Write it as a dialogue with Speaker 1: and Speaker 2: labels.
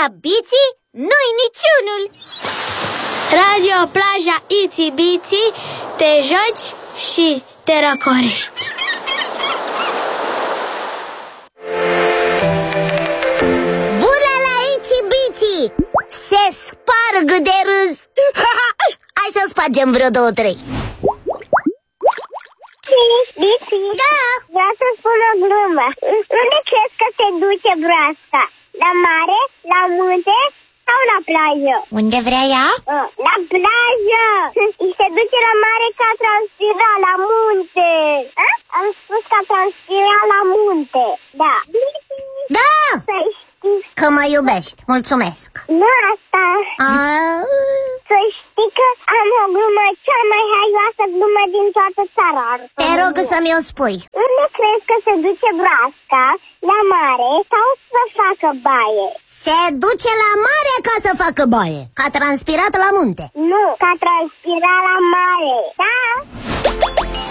Speaker 1: Biții nu-i niciunul.
Speaker 2: Radio Plaja Itsy Bitsy, te joci și te răcorești.
Speaker 1: Bună la Itsy Bitsy! Se sparg de râs. Hai să spargem vreo 2-3.
Speaker 3: Bici,
Speaker 1: Da!
Speaker 3: vreau să spun o glumă. Unde crezi că se duce broasca? La mare, la munte sau la plajă?
Speaker 1: Unde vrea ea?
Speaker 3: La plajă! Și se duce la mare ca a transpira la munte. Am spus că a transpira la munte. Da.
Speaker 1: Da!
Speaker 3: Să știi.
Speaker 1: Că mă iubești, mulțumesc.
Speaker 3: Nu asta. Să știi că am o glumă, cea mai haioasă glumă din toată țara.
Speaker 1: Te rog să-mi o spui.
Speaker 3: Unde crezi că se duce broasca? La mare sau să facă baie?
Speaker 1: Se duce la mare ca să facă baie, că a transpirat la munte.
Speaker 3: Nu, că a transpirat la mare. Da,